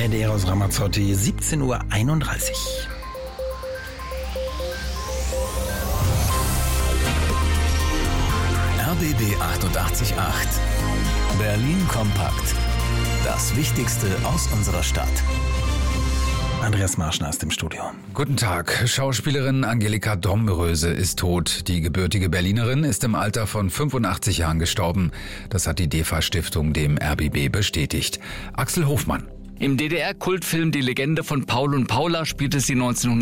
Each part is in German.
ARD Eros Ramazzotti, 17:31 Uhr. RBB 888. Berlin kompakt. Das Wichtigste aus unserer Stadt. Andreas Marschner ist im Studio. Guten Tag. Schauspielerin Angelika Domröse ist tot. Die gebürtige Berlinerin ist im Alter von 85 Jahren gestorben. Das hat die DEFA-Stiftung dem RBB bestätigt. Axel Hofmann. Im DDR-Kultfilm Die Legende von Paul und Paula spielte sie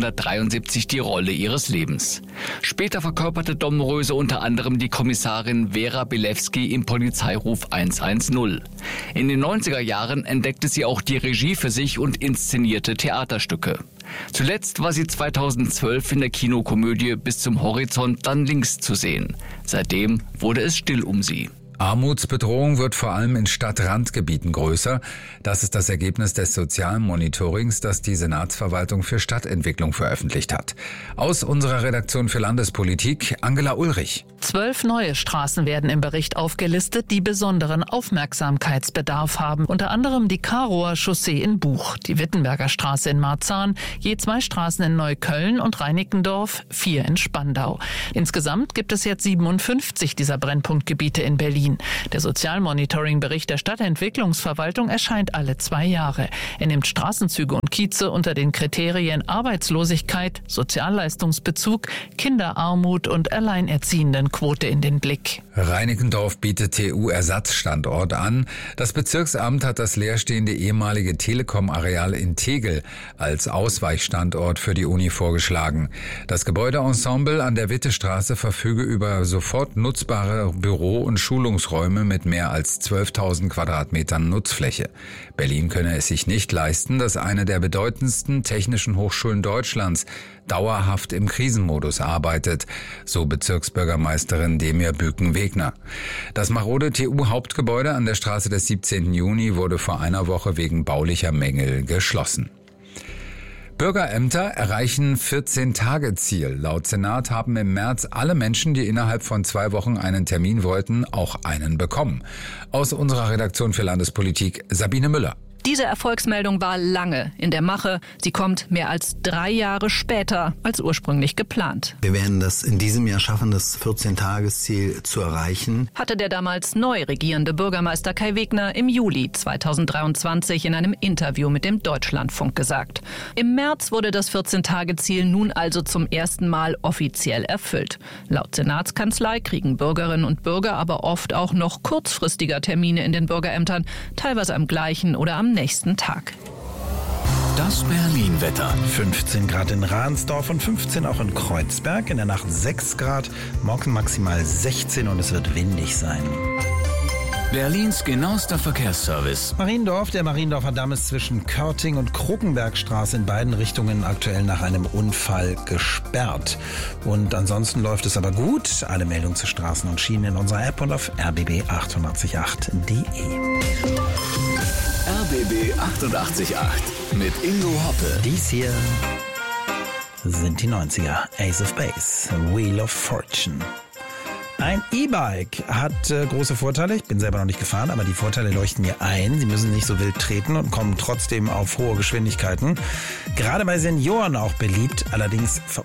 1973 die Rolle ihres Lebens. Später verkörperte Domröse unter anderem die Kommissarin Vera Bilewski im Polizeiruf 110. In den 90er Jahren entdeckte sie auch die Regie für sich und inszenierte Theaterstücke. Zuletzt war sie 2012 in der Kinokomödie Bis zum Horizont dann links zu sehen. Seitdem wurde es still um sie. Armutsbedrohung wird vor allem in Stadtrandgebieten größer. Das ist das Ergebnis des Sozialmonitorings, das die Senatsverwaltung für Stadtentwicklung veröffentlicht hat. Aus unserer Redaktion für Landespolitik, Angela Ulrich. 12 neue Straßen werden im Bericht aufgelistet, die besonderen Aufmerksamkeitsbedarf haben. Unter anderem die Karower Chaussee in Buch, die Wittenberger Straße in Marzahn, je 2 Straßen in Neukölln und Reinickendorf, 4 in Spandau. Insgesamt gibt es jetzt 57 dieser Brennpunktgebiete in Berlin. Der Sozialmonitoring-Bericht der Stadtentwicklungsverwaltung erscheint alle 2 Jahre. Er nimmt Straßenzüge und Kieze unter den Kriterien Arbeitslosigkeit, Sozialleistungsbezug, Kinderarmut und Alleinerziehendenquote in den Blick. Reinickendorf bietet TU-Ersatzstandort an. Das Bezirksamt hat das leerstehende ehemalige Telekom-Areal in Tegel als Ausweichstandort für die Uni vorgeschlagen. Das Gebäudeensemble an der Wittestraße verfüge über sofort nutzbare Büro- und Schulungsräume mit mehr als 12.000 Quadratmetern Nutzfläche. Berlin könne es sich nicht leisten, dass eine der bedeutendsten technischen Hochschulen Deutschlands dauerhaft im Krisenmodus arbeitet, so Bezirksbürgermeisterin Demir Büken-Wegner. Das marode TU-Hauptgebäude an der Straße des 17. Juni wurde vor einer Woche wegen baulicher Mängel geschlossen. Bürgerämter erreichen 14-Tage-Ziel. Laut Senat haben im März alle Menschen, die innerhalb von 2 Wochen einen Termin wollten, auch einen bekommen. Aus unserer Redaktion für Landespolitik, Sabine Müller. Diese Erfolgsmeldung war lange in der Mache. Sie kommt mehr als 3 Jahre später als ursprünglich geplant. Wir werden das in diesem Jahr schaffen, das 14-Tages-Ziel zu erreichen, hatte der damals neu regierende Bürgermeister Kai Wegner im Juli 2023 in einem Interview mit dem Deutschlandfunk gesagt. Im März wurde das 14-Tage-Ziel nun also zum ersten Mal offiziell erfüllt. Laut Senatskanzlei kriegen Bürgerinnen und Bürger aber oft auch noch kurzfristiger Termine in den Bürgerämtern, teilweise am gleichen oder am nächsten Tag. Das Berlin-Wetter. 15 Grad in Ransdorf und 15 auch in Kreuzberg. In der Nacht 6 Grad, morgen maximal 16 und es wird windig sein. Berlins genauester Verkehrsservice. Mariendorf, der Mariendorfer Damm ist zwischen Körting und Krokenbergstraße in beiden Richtungen aktuell nach einem Unfall gesperrt. Und ansonsten läuft es aber gut. Alle Meldungen zu Straßen und Schienen in unserer App und auf rbb888.de. RBB 888 mit Ingo Hoppe. Dies hier sind die 90er. Ace of Base, Wheel of Fortune. Ein E-Bike hat große Vorteile. Ich bin selber noch nicht gefahren, aber die Vorteile leuchten mir ein. Sie müssen nicht so wild treten und kommen trotzdem auf hohe Geschwindigkeiten. Gerade bei Senioren auch beliebt. Allerdings